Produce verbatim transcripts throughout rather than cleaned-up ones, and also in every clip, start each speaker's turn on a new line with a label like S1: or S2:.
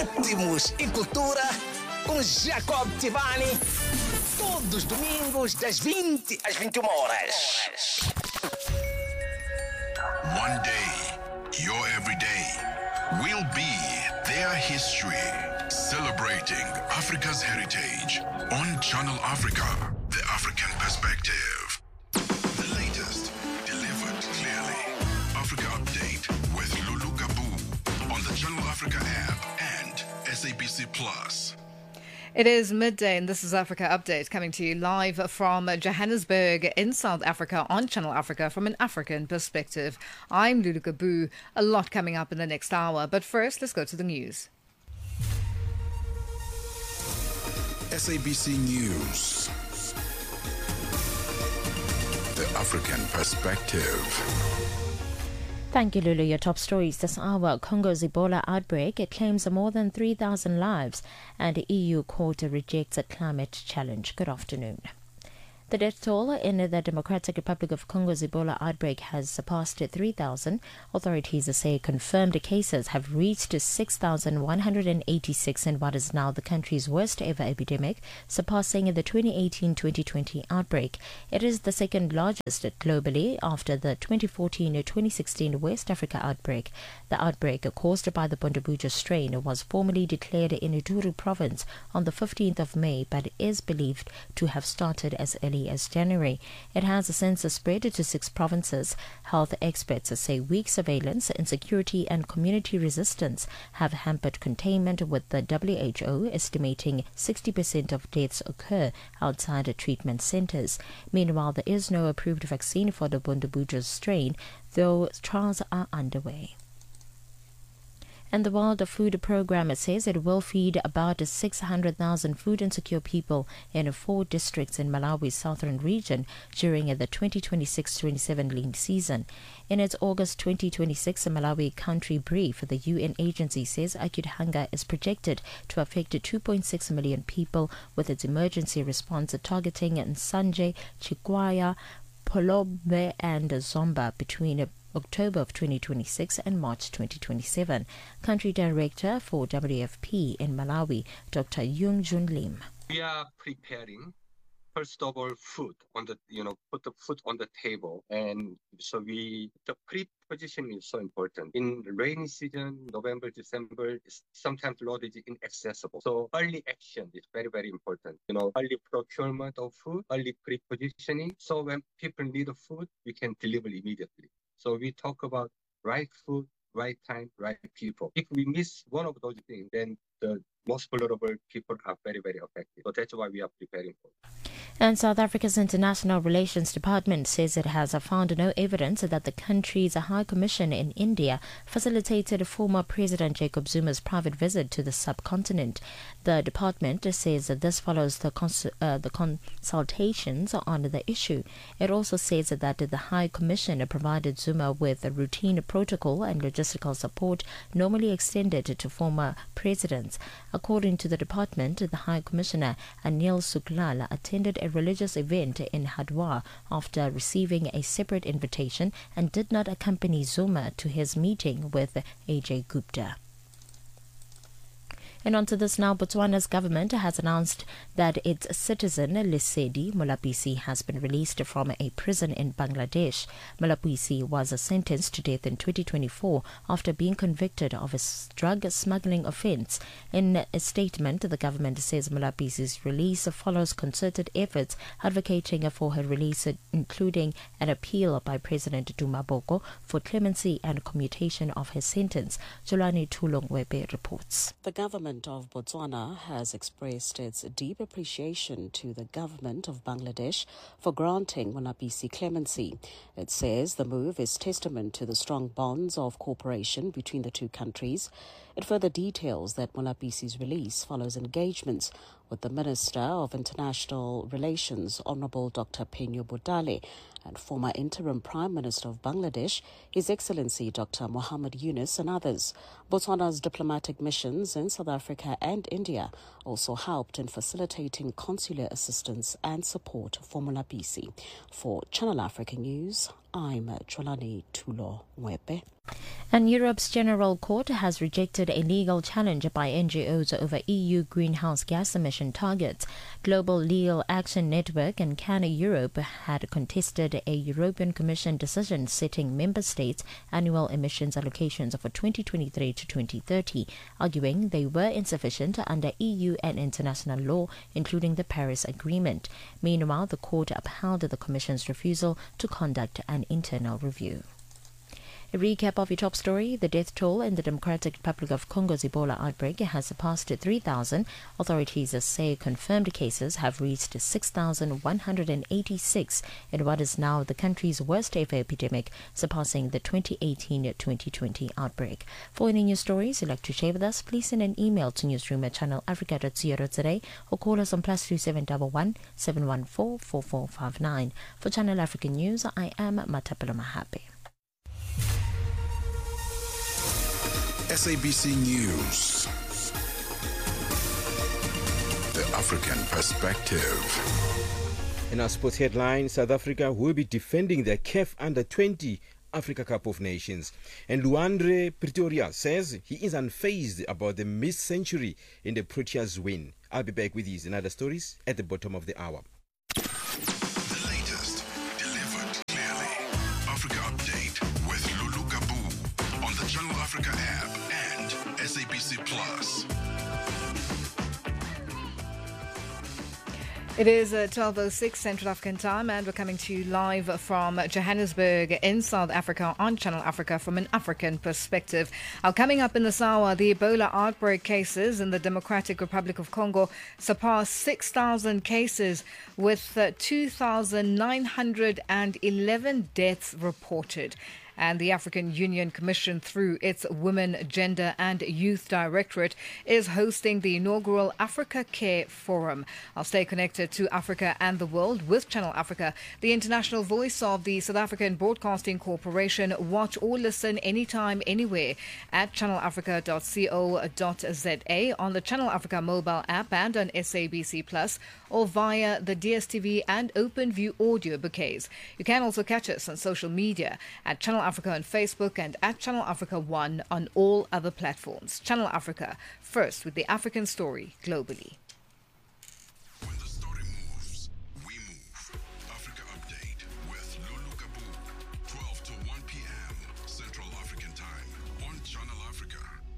S1: Ritmos e cultura com Jacob Tivani. Todos os domingos das vinte às vinte e uma horas.
S2: One day, your everyday will be their history. Celebrating Africa's heritage on Channel Africa, the African perspective. The latest, delivered clearly. Africa Update with Lulu Gabu on the Channel Africa app and S A B C Plus.
S3: It is midday and this is Africa Update coming to you live from Johannesburg in South Africa on Channel Africa from an African perspective. I'm Lulu Gabu. A lot coming up in the next hour, but first let's go to the news.
S2: S A B C News. The African perspective.
S4: Thank you, Lulu. Your top stories this hour. Congo's Ebola outbreak. It claims more than three thousand lives, and the E U court rejects a climate challenge. Good afternoon. The death toll in the Democratic Republic of Congo's Ebola outbreak has surpassed three thousand. Authorities say confirmed cases have reached six thousand one hundred eighty-six in what is now the country's worst ever epidemic, surpassing the twenty eighteen twenty twenty outbreak. It is the second largest globally after the twenty fourteen twenty sixteen West Africa outbreak. The outbreak caused by the Bundibugyo strain was formally declared in Ituri province on the fifteenth of May, but is believed to have started as early as January. It has since spread to six provinces. Health experts say weak surveillance, insecurity and community resistance have hampered containment, with the W H O estimating sixty percent of deaths occur outside treatment centers. Meanwhile, there is no approved vaccine for the Bundibugyo strain, though trials are underway. And the World Food Programme says it will feed about six hundred thousand food insecure people in four districts in Malawi's southern region during the twenty twenty-six twenty-seven lean season. In its August twenty twenty-six Malawi country brief, the U N agency says acute hunger is projected to affect two point six million people, with its emergency response targeting Nsanje, Chikwaya, Polobe and Zomba between October of twenty twenty-six and March twenty twenty-seven. Country Director for W F P in Malawi, Doctor Yung Jun Lim.
S5: We are preparing, first of all, food on the, you know, put the food on the table. And so we, the pre-positioning is so important. In the rainy season, November, December, sometimes road is inaccessible. So early action is very, very important. You know, early procurement of food, early pre-positioning. So when people need food, we can deliver immediately. So we talk about right food, right time, right people. If we miss one of those things, then the most vulnerable people are very, very affected. So that's why we are preparing for it.
S4: And South Africa's International Relations Department says it has found no evidence that the country's High Commission in India facilitated former President Jacob Zuma's private visit to the subcontinent. The department says that this follows the, cons- uh, the consultations on the issue. It also says that the High Commission provided Zuma with a routine protocol and logistical support normally extended to former presidents. According to the department, the High Commissioner Anil Suklal attended a religious event in Hadwa after receiving a separate invitation and did not accompany Zuma to his meeting with A J Gupta. And on to this now, Botswana's government has announced that its citizen Lesedi Molapisi has been released from a prison in Bangladesh. Molapisi was sentenced to death in twenty twenty-four after being convicted of a drug smuggling offence. In a statement, the government says Molapisi's release follows concerted efforts advocating for her release, including an appeal by President Duma Boko for clemency and commutation of his sentence. Jolani Tulongwebe reports.
S6: The government of Botswana has expressed its deep appreciation to the government of Bangladesh for granting Molapisi clemency. It says the move is testament to the strong bonds of cooperation between the two countries. It further details that Molapisi's release follows engagements with the Minister of International Relations, Honorable Doctor Penyo Bodale, and former interim Prime Minister of Bangladesh, His Excellency Doctor Mohammed Yunus, and others. Botswana's diplomatic missions in South Africa and India also helped in facilitating consular assistance and support for Molapisi. For Channel Africa News, I'm Cholani Tulo Mwepe.
S4: And Europe's General Court has rejected a legal challenge by N G Os over E U greenhouse gas emission targets. Global Legal Action Network and Canada Europe had contested a European Commission decision setting member states' annual emissions allocations for twenty twenty-three to twenty thirty, arguing they were insufficient under E U and international law, including the Paris Agreement. Meanwhile, the court upheld the Commission's refusal to conduct an internal review. A recap of your top story. The death toll in the Democratic Republic of Congo's Ebola outbreak has surpassed three thousand. Authorities say confirmed cases have reached six thousand one hundred eighty-six in what is now the country's worst ever epidemic, surpassing the twenty eighteen twenty twenty outbreak. For any news stories you'd like to share with us, please send an email to newsroom at channel africa dot co dot za or call us on plus two seven one one, seven one four, four four five nine. For Channel Africa News, I am Matapelo Mahape.
S2: S A B C News. The African Perspective.
S7: In our sports headline, South Africa will be defending their C A F Under twenty Africa Cup of Nations. And Luandre Pretoria says he is unfazed about the missed century in the Proteas win. I'll be back with these and other stories at the bottom of the hour.
S2: The latest, delivered clearly. Africa Update with Lulu Gabu on the Channel Africa app and S A B C Plus.
S3: It is uh, twelve oh six Central African time, and we're coming to you live from Johannesburg in South Africa on Channel Africa from an African perspective. Now, coming up in this hour, the Ebola outbreak cases in the Democratic Republic of Congo surpassed six thousand cases, with uh, two thousand nine hundred eleven deaths reported. And the African Union Commission, through its Women, Gender and Youth Directorate, is hosting the inaugural Africa Care Forum. I'll stay connected to Africa and the world with Channel Africa, the international voice of the South African Broadcasting Corporation. Watch or listen anytime, anywhere at channel africa dot co dot za, on the Channel Africa mobile app and on S A B C Plus, or via the D S T V and OpenView audio bouquets. You can also catch us on social media at Channel Africa on Facebook and at Channel Africa One on all other platforms. Channel Africa, first with the African story globally.
S2: When the story moves, we move. Africa Update with Lulu Gabu, twelve to one p.m. Central African Time on Channel Africa.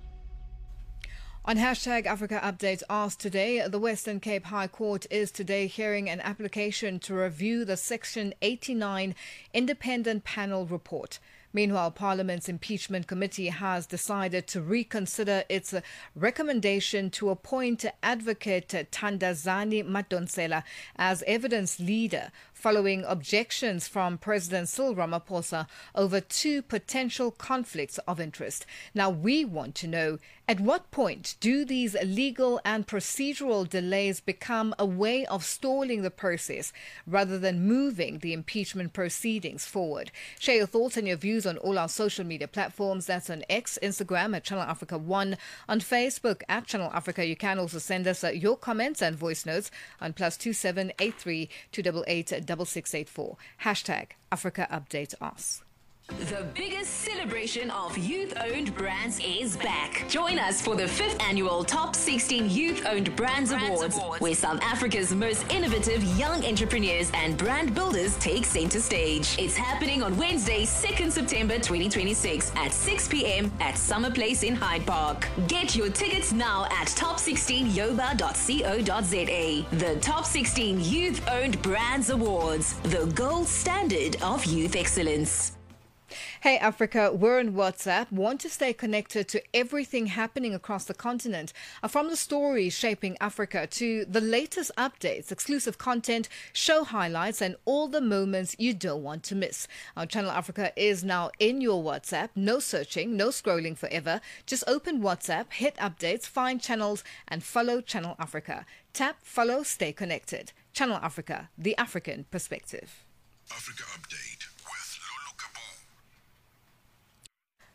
S3: On hashtag Africa Updates asked today, the Western Cape High Court is today hearing an application to review the Section eighty-nine Independent Panel report. Meanwhile, Parliament's Impeachment Committee has decided to reconsider its recommendation to appoint Advocate Thandazani Madonsela as evidence leader, following objections from President Cyril Ramaphosa over two potential conflicts of interest. Now, we want to know, at what point do these legal and procedural delays become a way of stalling the process rather than moving the impeachment proceedings forward? Share your thoughts and your views on all our social media platforms. That's on X, Instagram at Channel Africa One, on Facebook at Channel Africa. You can also send us uh, your comments and voice notes on plus two seven eight three two eight eight six six eight four. Hashtag Africa Update Us.
S8: The biggest celebration of youth-owned brands is back. Join us for the fifth annual Top sixteen Youth-Owned Brands, brands Awards, Awards, where South Africa's most innovative young entrepreneurs and brand builders take center stage. It's happening on Wednesday, second September twenty twenty-six at six p.m. at Summer Place in Hyde Park. Get your tickets now at top sixteen yoba dot co dot za. The Top sixteen Youth-Owned Brands Awards, the gold standard of youth excellence.
S3: Hey Africa, we're on WhatsApp. Want to stay connected to everything happening across the continent, uh, from the stories shaping Africa to the latest updates, exclusive content, show highlights, and all the moments you don't want to miss. Our Channel Africa is now in your WhatsApp. No searching, no scrolling forever. Just open WhatsApp, hit updates, find channels, and follow Channel Africa. Tap, follow, stay connected. Channel Africa, the African perspective.
S2: Africa Update.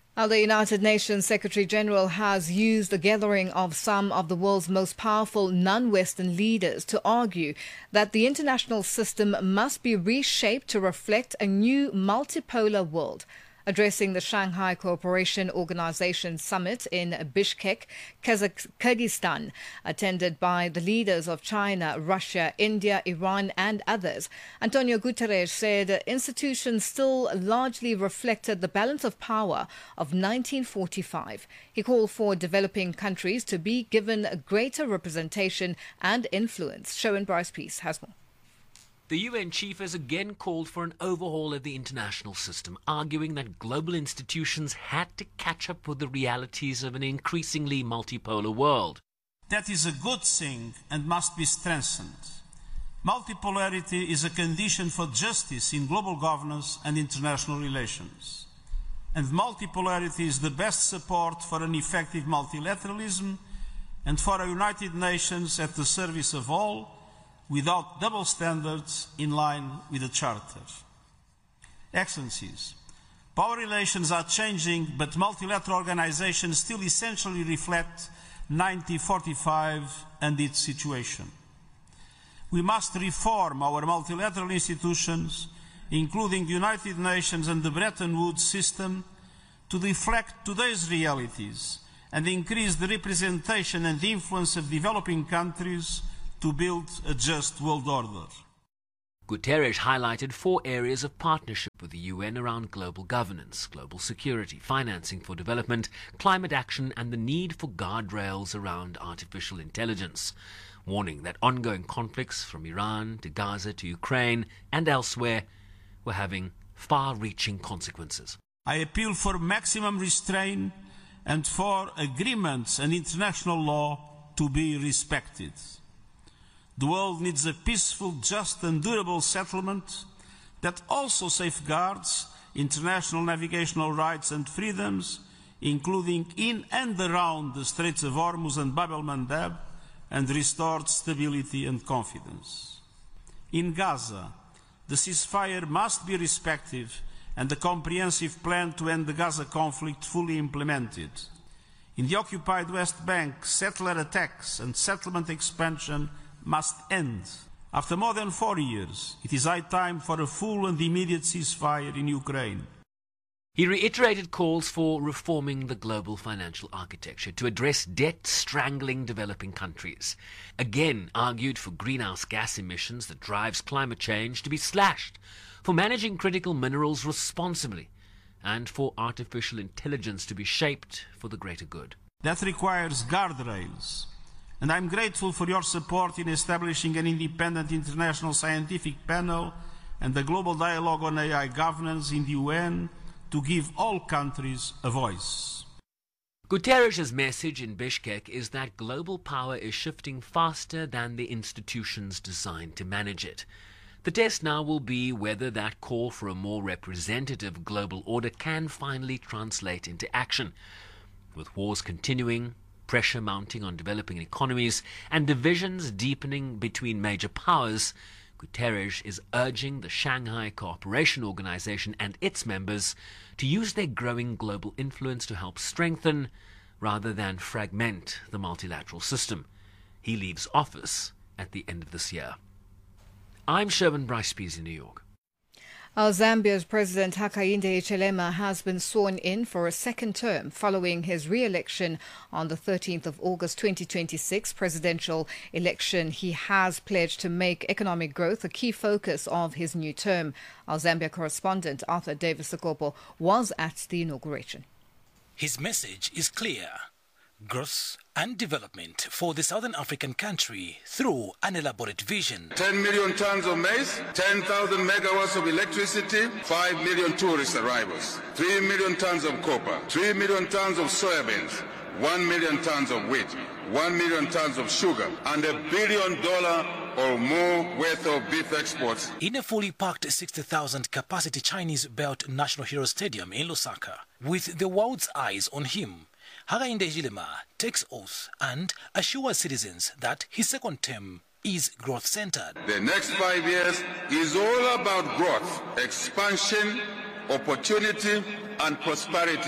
S3: Now, the United Nations Secretary General has used the gathering of some of the world's most powerful non-Western leaders to argue that the international system must be reshaped to reflect a new multipolar world. Addressing the Shanghai Cooperation Organization Summit in Bishkek, Kazakh- Kyrgyzstan, attended by the leaders of China, Russia, India, Iran and others, Antonio Guterres said institutions still largely reflected the balance of power of nineteen forty-five. He called for developing countries to be given greater representation and influence. Showen Bryce Peace has more.
S9: The U N chief has again called for an overhaul of the international system, arguing that global institutions had to catch up with the realities of an increasingly multipolar world.
S10: That is a good thing and must be strengthened. Multipolarity is a condition for justice in global governance and international relations. And multipolarity is the best support for an effective multilateralism and for a United Nations at the service of all, without double standards, in line with the Charter. Excellencies, power relations are changing, but multilateral organizations still essentially reflect nineteen forty-five and its situation. We must reform our multilateral institutions, including the United Nations and the Bretton Woods system, to reflect today's realities and increase the representation and influence of developing countries to build a just world order.
S9: Guterres highlighted four areas of partnership with the U N around global governance, global security, financing for development, climate action, and the need for guardrails around artificial intelligence, warning that ongoing conflicts from Iran to Gaza to Ukraine and elsewhere were having far-reaching consequences.
S10: I appeal for maximum restraint and for agreements and international law to be respected. The world needs a peaceful, just and durable settlement that also safeguards international navigational rights and freedoms, including in and around the Straits of Hormuz and Bab el-Mandeb, and restored stability and confidence. In Gaza, the ceasefire must be respected and the comprehensive plan to end the Gaza conflict fully implemented. In the occupied West Bank, settler attacks and settlement expansion must end. After more than four years, it is high time for a full and immediate ceasefire in Ukraine.
S9: He reiterated calls for reforming the global financial architecture to address debt strangling developing countries. Again argued for greenhouse gas emissions that drives climate change to be slashed, for managing critical minerals responsibly, and for artificial intelligence to be shaped for the greater good.
S10: That requires guardrails. And I'm grateful for your support in establishing an independent international scientific panel and the global dialogue on A I governance in the U N to give all countries a voice.
S9: Guterres' message in Bishkek is that global power is shifting faster than the institutions designed to manage it. The test now will be whether that call for a more representative global order can finally translate into action. With wars continuing, pressure mounting on developing economies, and divisions deepening between major powers, Guterres is urging the Shanghai Cooperation Organization and its members to use their growing global influence to help strengthen rather than fragment the multilateral system. He leaves office at the end of this year. I'm Sherwin Bryce-Pease in New York.
S3: Our Zambia's President Hakainde Hichilema has been sworn in for a second term following his re-election on the thirteenth of August twenty twenty-six presidential election. He has pledged to make economic growth a key focus of his new term. Our Zambia correspondent Arthur Davis Sokopo was at the inauguration.
S11: His message is clear: growth and development for the Southern African country through an elaborate vision.
S12: ten million tons of maize, ten thousand megawatts of electricity, five million tourist arrivals, three million tons of copper, three million tons of soybeans, one million tons of wheat, one million tons of sugar, and a billion dollar or more worth of beef exports.
S11: In a fully packed sixty thousand capacity Chinese-built National Hero Stadium in Lusaka, with the world's eyes on him, Hakainde Hichilema takes oath and assures citizens that his second term is growth-centered.
S12: The next five years is all about growth, expansion, opportunity, and prosperity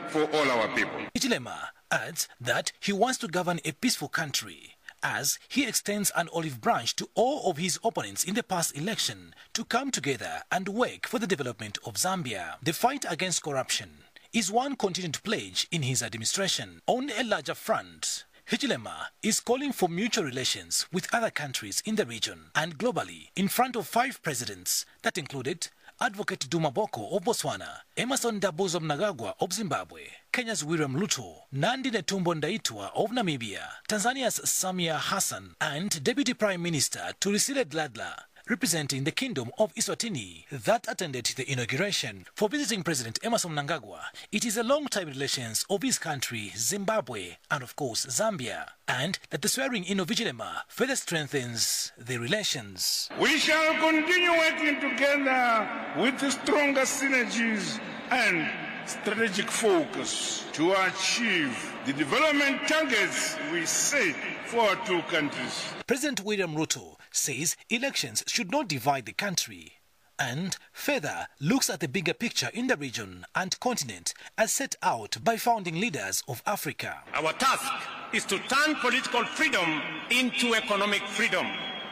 S12: for all our people.
S11: Hichilema adds that he wants to govern a peaceful country, as he extends an olive branch to all of his opponents in the past election to come together and work for the development of Zambia. The fight against corruption is one continued pledge in his administration. On a larger front, Hichilema is calling for mutual relations with other countries in the region and globally in front of five presidents that included Advocate Duma Boko of Botswana, Emerson Dabuzo Mnangagwa of Zimbabwe, Kenya's William Ruto, Nandi Netumbo Ndaitwa of Namibia, Tanzania's Samia Hassan, and Deputy Prime Minister Thulisile Dladla, representing the Kingdom of Eswatini, that attended the inauguration. For visiting President Emerson Mnangagwa, it is a long-time relations of his country, Zimbabwe, and of course Zambia, and that the swearing-in of Hichilema further strengthens the relations.
S12: We shall continue working together with stronger synergies and strategic focus to achieve the development targets we set for our two countries.
S11: President William Ruto says elections should not divide the country and further looks at the bigger picture in the region and continent as set out by founding leaders of Africa.
S13: Our task is to turn political freedom into economic freedom,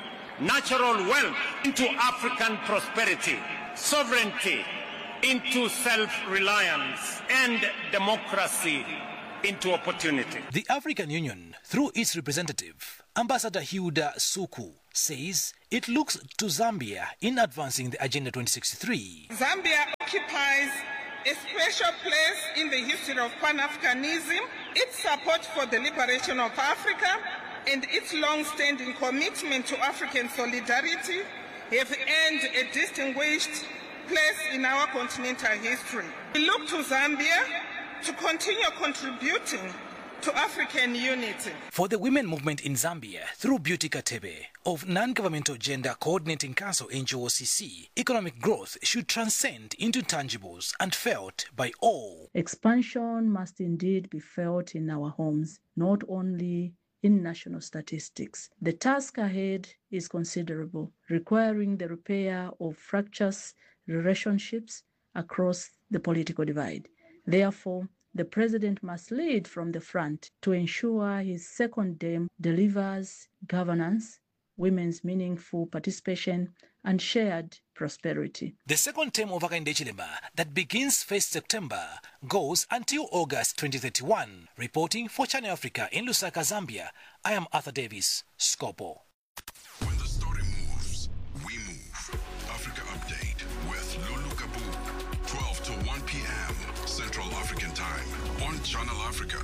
S13: natural wealth into African prosperity, sovereignty into self-reliance, and democracy into opportunity.
S11: The African Union, through its representative, Ambassador Hilda Suku, says it looks to Zambia in advancing the Agenda twenty sixty-three.
S14: Zambia occupies a special place in the history of Pan-Africanism. Its support for the liberation of Africa and its long-standing commitment to African solidarity have earned a distinguished place in our continental history. We look to Zambia to continue contributing to African unity.
S11: For the women movement in Zambia, through Beauty Katebe of Non-Governmental Gender Coordinating Council N G O C C, economic growth should transcend into tangibles and felt by all.
S15: Expansion must indeed be felt in our homes, not only in national statistics. The task ahead is considerable, requiring the repair of fractious relationships across the political divide. Therefore, the President must lead from the front to ensure his second term delivers governance, women's meaningful participation, and shared prosperity.
S11: The second term of Hakainde Hichilema, that begins first September, goes until August twenty thirty-one. Reporting for Channel Africa in Lusaka, Zambia, I am Arthur Davis, Scopo.
S2: When the story moves, we move. Africa Update with Lulu Kabu, twelve to one p.m. Central African Time on Channel Africa.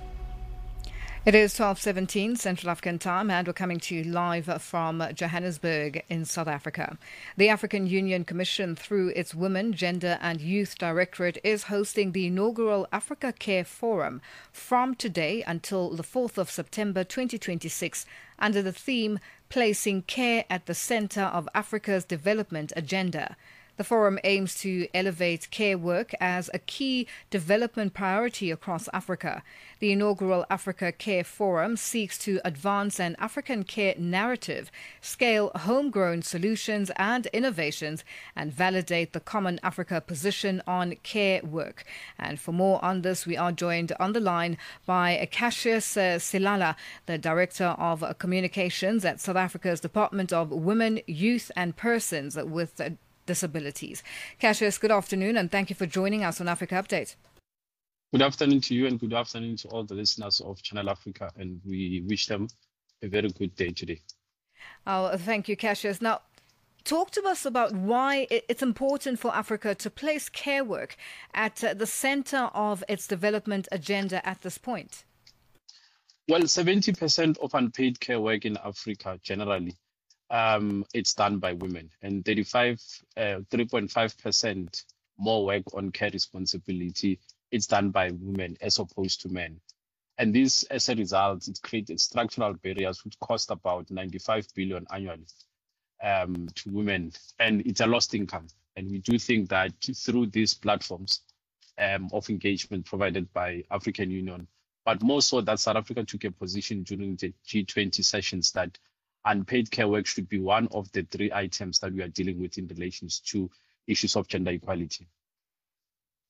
S3: It is twelve seventeen Central African Time, and we're coming to you live from Johannesburg in South Africa. The African Union Commission, through its Women, Gender and Youth Directorate, is hosting the inaugural Africa Care Forum from today until the fourth of September twenty twenty-six under the theme Placing Care at the Centre of Africa's Development Agenda. The forum aims to elevate care work as a key development priority across Africa. The inaugural Africa Care Forum seeks to advance an African care narrative, scale homegrown solutions and innovations, and validate the Common Africa position on care work. And for more on this, we are joined on the line by Cassius uh, Silala, the Director of Communications at South Africa's Department of Women, Youth and Persons with uh, Disabilities. Cassius, good afternoon, and thank you for joining us on Africa Update.
S16: Good afternoon to you, and good afternoon to all the listeners of Channel Africa, and we wish them a very good day today.
S3: Oh, thank you, Cassius. Now, talk to us about why it's important for Africa to place care work at the center of its development agenda at this point.
S16: Well, seventy percent of unpaid care work in Africa generally Um, it's done by women, and thirty-five, uh, three point five percent more work on care responsibility, it's done by women as opposed to men. And this, as a result, it created structural barriers which cost about ninety-five billion annually um, to women, and it's a lost income. And we do think that through these platforms um, of engagement provided by African Union, but more so that South Africa took a position during the G twenty sessions that unpaid care work should be one of the three items that we are dealing with in relation to issues of gender equality.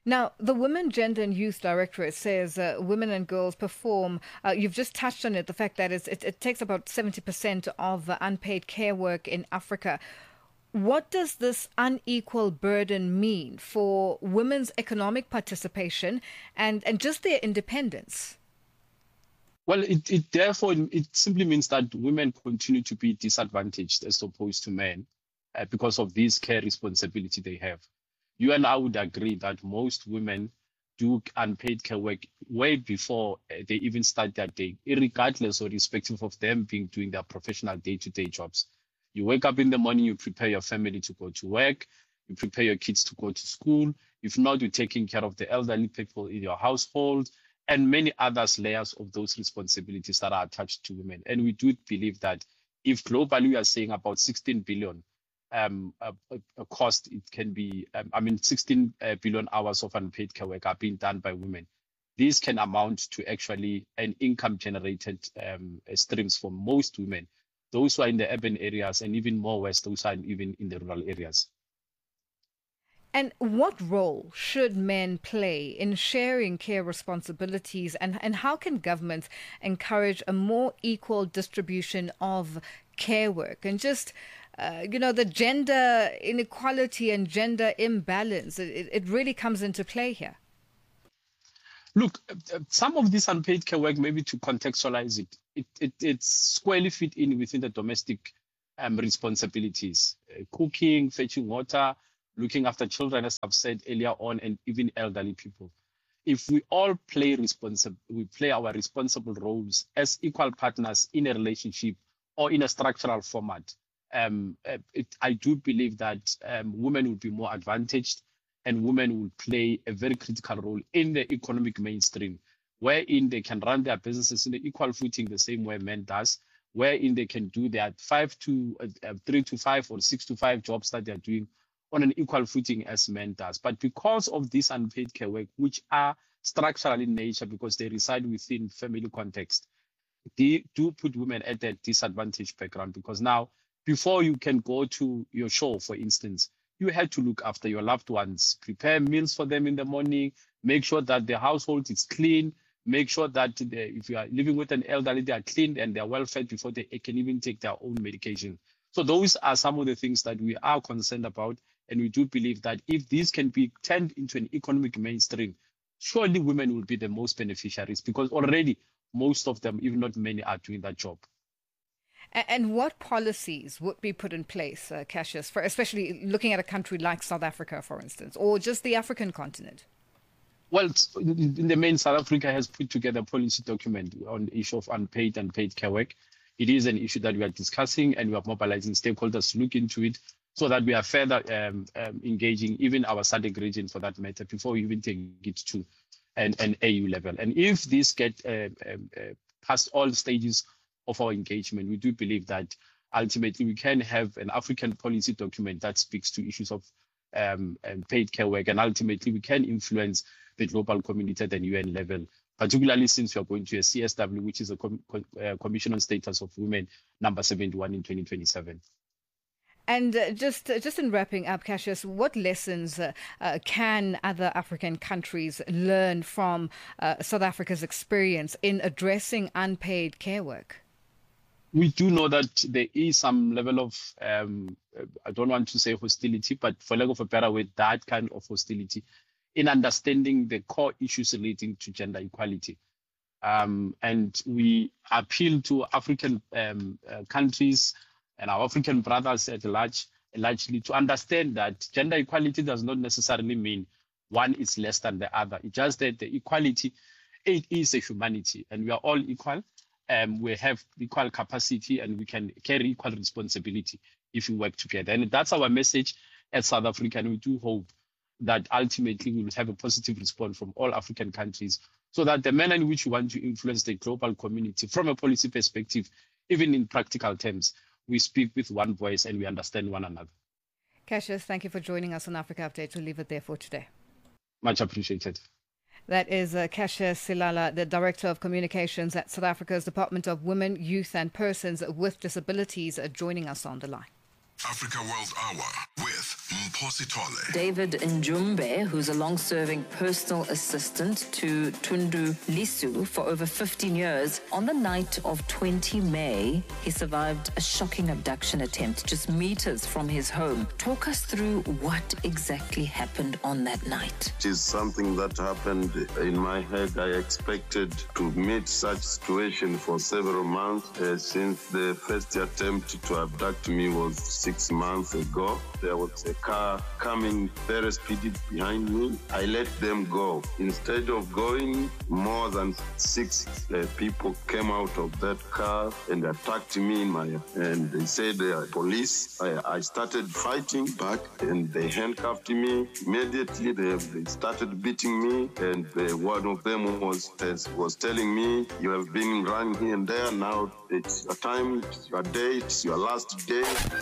S3: Now, the Women, Gender and Youth Directorate says uh, women and girls perform, uh, you've just touched on it, the fact that it's, it, it takes about seventy percent of uh, unpaid care work in Africa. What does this unequal burden mean for women's economic participation and, and just their independence?
S16: Well, it, it therefore, it simply means that women continue to be disadvantaged as opposed to men uh, because of this care responsibility they have. You and I would agree that most women do unpaid care work way before they even start their day, regardless or irrespective of them being doing their professional day-to-day jobs. You wake up in the morning, you prepare your family to go to work, you prepare your kids to go to school. If not, you're taking care of the elderly people in your household and many other layers of those responsibilities that are attached to women. And we do believe that if globally we are saying about sixteen billion Um, a, a cost, it can be, um, I mean, sixteen billion hours of unpaid care work are being done by women. These can amount to actually an income generated um, streams for most women, those who are in the urban areas and even more west, those who are even in the rural areas.
S3: And what role should men play in sharing care responsibilities, and, and how can governments encourage a more equal distribution of care work? And just Uh, you know, the gender inequality and gender imbalance, it, it really comes into play here.
S16: Look, some of this unpaid care work, maybe to contextualize it, it, it it's squarely fit in within the domestic um, responsibilities. Uh, cooking, fetching water, looking after children, as I've said earlier on, and even elderly people. If we all play responsible, we play our responsible roles as equal partners in a relationship or in a structural format, Um, it, I do believe that um, women will be more advantaged and women will play a very critical role in the economic mainstream, wherein they can run their businesses in the equal footing the same way men does, wherein they can do their five to uh, three to five or six to five jobs that they're doing on an equal footing as men does. But because of this unpaid care work, which are structural in nature because they reside within family context, they do put women at a disadvantaged background because now, before you can go to your show, for instance, you had to look after your loved ones, prepare meals for them in the morning, make sure that the household is clean, make sure that they, if you are living with an elderly, they are cleaned and they are well fed before they can even take their own medication. So those are some of the things that we are concerned about. And we do believe that if these can be turned into an economic mainstream, surely women will be the most beneficiaries because already most of them, if not many, are doing that job.
S3: And what policies would be put in place, uh, Cassius, for especially looking at a country like South Africa, for instance, or just the African continent?
S16: Well, in the main, South Africa has put together a policy document on the issue of unpaid and paid care work. It is an issue that we are discussing and we are mobilizing stakeholders to look into it so that we are further um, um, engaging even our S A D C region for that matter before we even take it to an, an A U level. And if this get uh, um, uh, past all stages of our engagement, we do believe that ultimately we can have an African policy document that speaks to issues of um, and paid care work, and ultimately we can influence the global community at the U N level, particularly since we are going to a C S W, which is a com com uh, Commission on Status of Women, number seventy-one in twenty twenty-seven.
S3: And uh, just uh, just in wrapping up, Cassius, what lessons uh, uh, can other African countries learn from uh, South Africa's experience in addressing unpaid care work?
S16: We do know that there is some level of, um, I don't want to say hostility, but for lack of a better word, that kind of hostility in understanding the core issues relating to gender equality. Um, and we appeal to African um, uh, countries and our African brothers at large, largely to understand that gender equality does not necessarily mean one is less than the other. It's just that the equality, it is a humanity and we are all equal. Um, we have equal capacity and we can carry equal responsibility if we work together. And that's our message at South Africa. And we do hope that ultimately we will have a positive response from all African countries so that the manner in which we want to influence the global community from a policy perspective, even in practical terms, we speak with one voice and we understand one another.
S3: Cassius, thank you for joining us on Africa Update. We'll leave it there for today.
S16: Much appreciated.
S3: That is uh, Cassius Silala, the Director of Communications at South Africa's Department of Women, Youth and Persons with Disabilities, uh, joining us on the line.
S2: Africa World Hour with Mpositole.
S17: David Njumbe, who's a long-serving personal assistant to Tundu Lisu for over fifteen years, on the night of the twentieth of May, he survived a shocking abduction attempt just meters from his home. Talk us through what exactly happened on that night.
S18: It is something that happened in my head. I expected to meet such situation for several months uh, since the first attempt to abduct me was six months ago. There was a car coming very speedy behind me. I let them go. Instead of going, more than six uh, people came out of that car and attacked me in my, and they said they are police. I, I started fighting back and they handcuffed me. Immediately they, they started beating me, and uh, one of them was, was telling me, you have been running here and there, now it's your time, it's your day, it's your last day.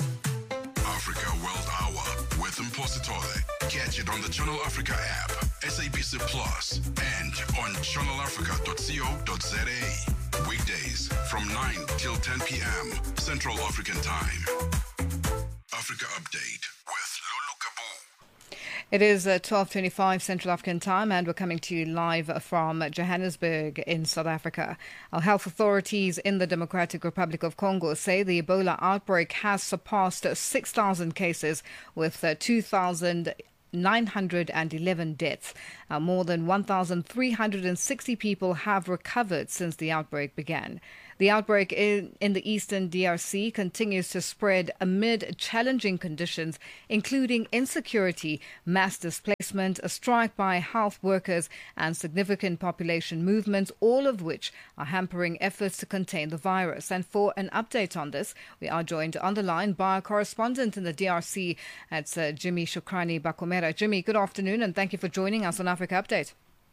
S2: Africa World Hour with Mpositole. Catch it on the Channel Africa app, S A B C Plus, and on channel africa dot co dot za. Weekdays from nine till ten p.m. Central African Time. Africa Update with Lulu Kabu.
S3: It is uh, twelve twenty-five Central African Time, and we're coming to you live from Johannesburg in South Africa. Our health authorities in the Democratic Republic of Congo say the Ebola outbreak has surpassed six thousand cases, with uh, two thousand nine hundred eleven deaths. Uh, more than one thousand three hundred sixty people have recovered since the outbreak began. The outbreak in, in the eastern D R C continues to spread amid challenging conditions, including insecurity, mass displacement, a strike by health workers, and significant population movements, all of which are hampering efforts to contain the virus. And for an update on this, we are joined on the line by our correspondent in the D R C. It's uh, Jimmy Shukrani Bakomera. Jimmy, good afternoon, and thank you for joining us on Africa Update.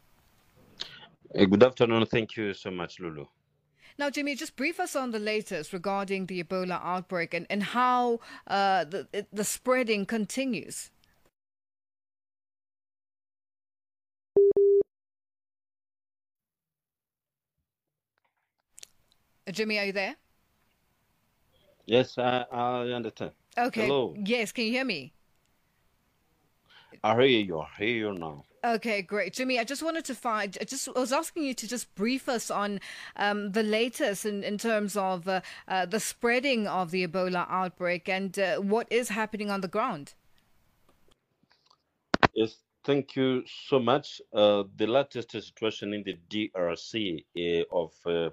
S19: Uh, good afternoon. Thank you so much, Lulu.
S3: Now, Jimmy, just brief us on the latest regarding the Ebola outbreak and, and how uh, the, the spreading continues. Uh, Jimmy, are you there?
S19: Yes, I, I understand.
S3: Okay.
S19: Hello.
S3: Yes, can you hear me?
S19: I hear you. I hear you now.
S3: Okay, great. Jimmy, I just wanted to find, I just I was asking you to just brief us on um, the latest in, in terms of uh, uh, the spreading of the Ebola outbreak and uh, what is happening on the ground.
S19: Yes, thank you so much. Uh, the latest situation in the D R C uh, of uh,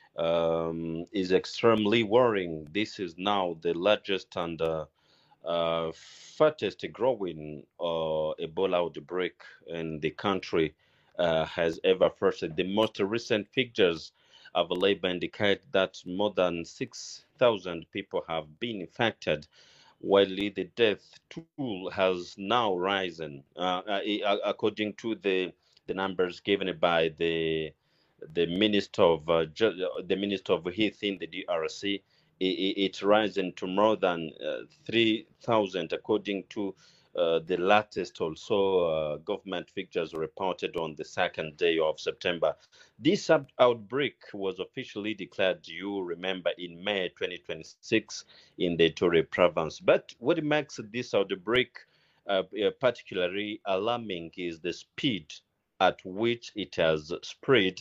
S19: um, is extremely worrying. This is now the largest and uh, Uh, fastest growing uh, Ebola outbreak in the country uh, has ever faced. The most recent figures available indicate that more than six thousand people have been infected, while the death toll has now risen. Uh, uh, according to the the numbers given by the the Minister of uh, the Minister of Health in the D R C, it's rising to more than uh, three thousand, according to uh, the latest also uh, government figures reported on the second day of September. This outbreak was officially declared, you remember, in May twenty twenty-six in the Ituri province. But what makes this outbreak uh, particularly alarming is the speed at which it has spread.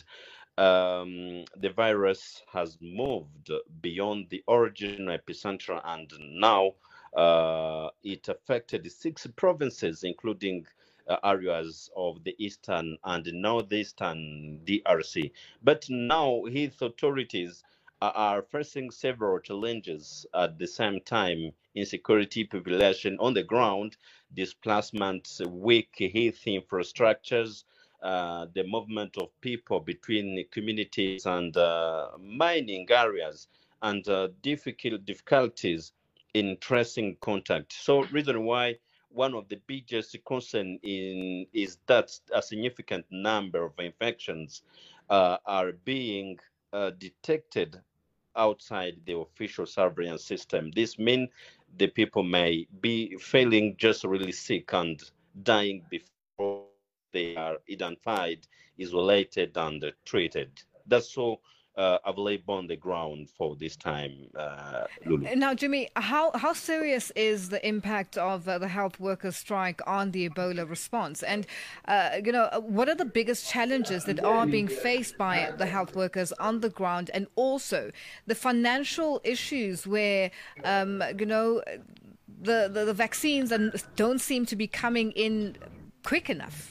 S19: Um, the virus has moved beyond the original epicenter, and now uh, it affected six provinces, including uh, areas of the eastern and northeastern D R C. But now health authorities are facing several challenges at the same time: insecurity, population on the ground, displacement, weak health infrastructures, Uh, the movement of people between communities and uh, mining areas, and uh, difficult difficulties in tracing contact. So, reason why one of the biggest concern in is that a significant number of infections uh, are being uh, detected outside the official surveillance system. This means the people may be feeling just really sick and dying before they are identified, isolated, and treated. That's so uh, available on the ground for this time, uh, Lulu.
S3: Now, Jimmy, how, how serious is the impact of uh, the health workers' strike on the Ebola response? And, uh, you know, what are the biggest challenges that are being faced by the health workers on the ground, and also the financial issues where, um, you know, the, the, the vaccines don't seem to be coming in quick enough?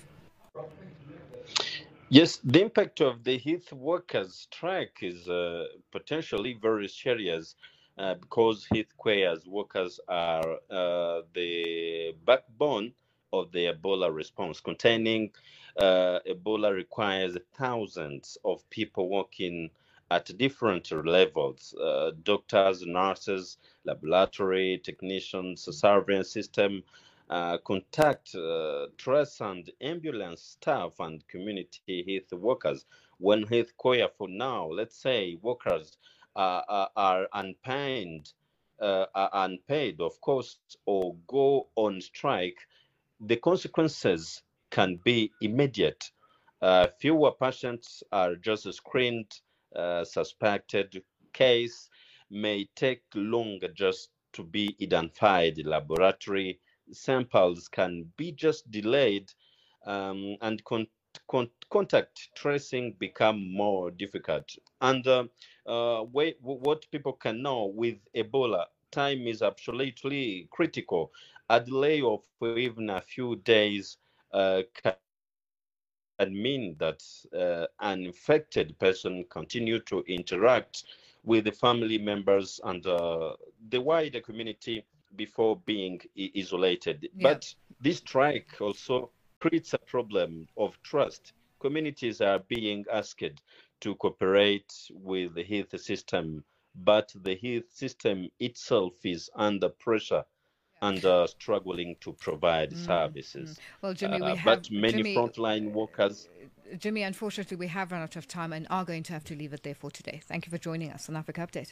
S19: Yes, the impact of the health workers' strike is uh, potentially very serious uh, because health care workers are uh, the backbone of the Ebola response. Containing uh, Ebola requires thousands of people working at different levels, uh, doctors, nurses, laboratory technicians, surveillance system, Uh, contact, uh, trace and ambulance staff and community health workers. When health care for now, let's say workers uh, are, are unpaid, uh, are unpaid, of course, or go on strike, the consequences can be immediate. Uh, fewer patients are just screened. Uh, suspected case may take longer just to be identified. Laboratory samples can be just delayed, um, and con con contact tracing become more difficult. And uh, uh, wait, what people can know with Ebola, time is absolutely critical. A delay of even a few days uh, can mean that uh, an infected person continue to interact with the family members and uh, the wider community before being isolated. Yeah. But this strike also creates a problem of trust. Communities are being asked to cooperate with the health system, but the health system itself is under pressure yeah. and uh, struggling to provide mm, services. Mm.
S3: Well, Jimmy, we
S19: uh,
S3: have...
S19: But many Jimmy, frontline workers...
S3: Jimmy, unfortunately, we have run out of time and are going to have to leave it there for today. Thank you for joining us on Africa Update.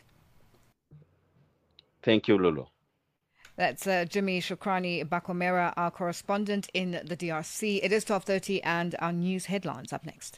S19: Thank you, Lulu.
S3: That's uh, Jimmy Shukrani Bakomera, our correspondent in the D R C. It is twelve thirty and our news headlines up next.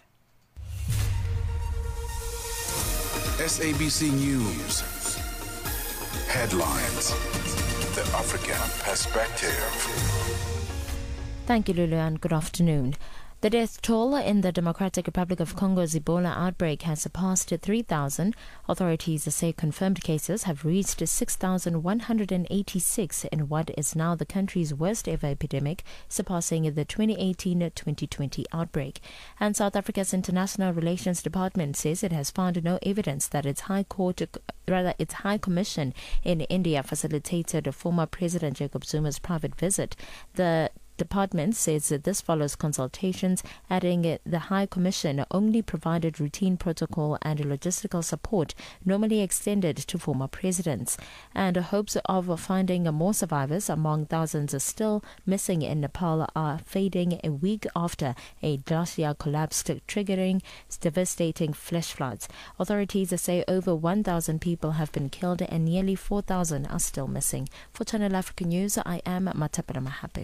S2: S A B C News. Headlines. The African Perspective.
S4: Thank you, Lulu, and good afternoon. The death toll in the Democratic Republic of Congo's Ebola outbreak has surpassed three thousand. Authorities say confirmed cases have reached six thousand one hundred eighty-six in what is now the country's worst ever epidemic, surpassing the twenty eighteen twenty twenty outbreak. And South Africa's International Relations Department says it has found no evidence that its High Court, rather its High Commission in India facilitated former President Jacob Zuma's private visit. The department says that this follows consultations, adding the High Commission only provided routine protocol and logistical support normally extended to former presidents. And hopes of finding more survivors among thousands still missing in Nepal are fading a week after a glacier collapsed, triggering devastating flash floods. Authorities say over one thousand people have been killed and nearly four thousand are still missing. For Channel Africa News, I am Matapela Mahape.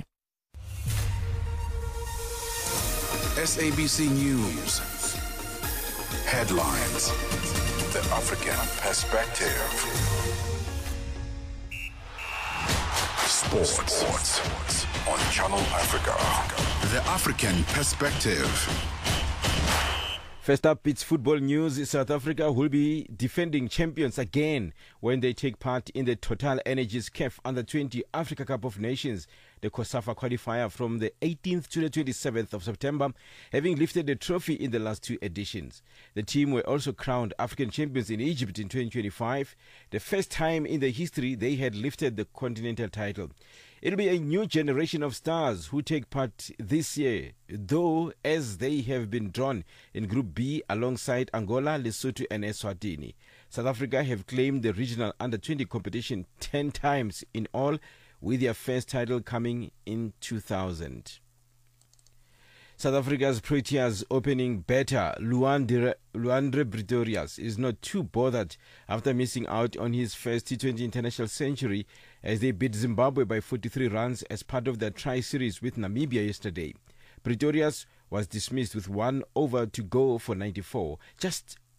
S2: S A B C News. Headlines. The African Perspective. Sports. Sports on Channel Africa. The African Perspective.
S7: First up, it's football news. South Africa will be defending champions again when they take part in the Total Energies C A F Under twenty Africa Cup of Nations, the COSAFA qualifier from the eighteenth to the twenty-seventh of September, having lifted the trophy in the last two editions. The team were also crowned African champions in Egypt in twenty twenty-five, the first time in their history they had lifted the continental title. It'll be a new generation of stars who take part this year, though, as they have been drawn in Group B alongside Angola, Lesotho and Eswatini. South Africa have claimed the regional under twenty competition ten times in all, with their first title coming in two thousand. South Africa's Proteas opening batter Luandre, Luandre Pretorius is not too bothered after missing out on his first T twenty international century as they beat Zimbabwe by forty-three runs as part of their tri-series with Namibia yesterday. Pretorius was dismissed with one over to go for ninety-four, just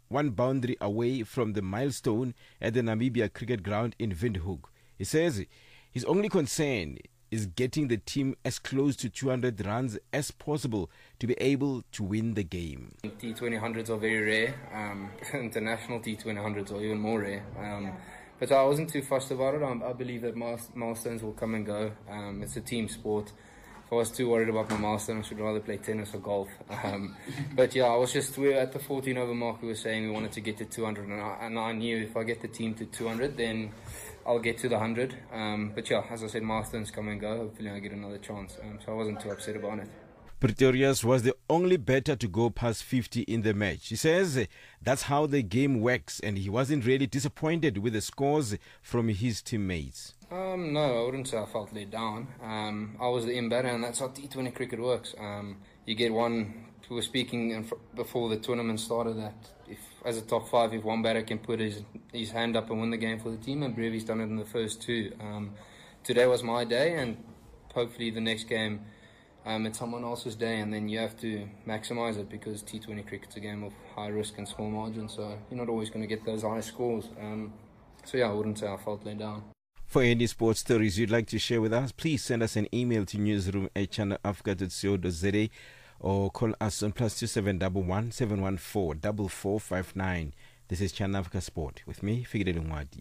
S7: one boundary away from the milestone at the Namibia Cricket Ground in Windhoek. He says his only concern is getting the team as close to two hundred runs as possible to be able to win the game.
S20: T twenty hundreds are very rare. Um, international T twenty hundreds are even more rare. Um, but I wasn't too fussed about it. I, I believe that milestones will come and go. Um, it's a team sport. If I was too worried about my milestone, I should rather play tennis or golf. Um, but yeah, I was just, we were at the fourteen over mark. We were saying we wanted to get to two hundred, and I, and I knew if I get the team to two hundred, then I'll get to the one hundred. Um, but yeah, as I said, milestones come and go. Hopefully I get another chance. Um, so I wasn't too upset about it.
S7: Pretorius was the only batter to go past fifty in the match. He says that's how the game works, and he wasn't really disappointed with the scores from his teammates.
S20: Um, no, I wouldn't say I felt let down. Um, I was the in batter, and that's how T twenty cricket works. Um, you get one. We were speaking in fr- before the tournament started that if, as a top five, if one batter can put his his hand up and win the game for the team, and Brevi's done it in the first two. Um, today was my day, and hopefully the next game um, it's someone else's day, and then you have to maximise it because T twenty cricket's a game of high risk and small margin, so you're not always going to get those high scores. Um, so yeah, I wouldn't say I felt let down.
S7: For any sports stories you'd like to share with us, please send us an email to newsroom at channel africa dot co dot za or call us on plus two seven one one seven one four four four five nine. This is Channel Africa Sport with me, Figile Lungwadi.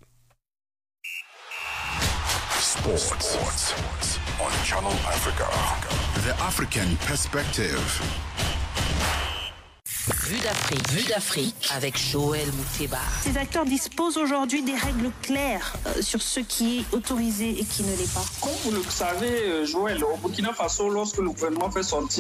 S2: Sports. Sports on Channel Africa. The African perspective.
S21: Vue d'Afrique, Vue d'Afrique avec Joël Mouteba.
S22: Ces acteurs disposent aujourd'hui des règles claires euh, sur ce qui est autorisé et qui ne l'est pas.
S23: Comme vous le savez, Joël, au Burkina Faso, lorsque le gouvernement fait sortir